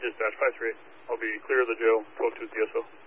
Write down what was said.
dispatch 538. I'll be clear of the jail, 12-2 DSO.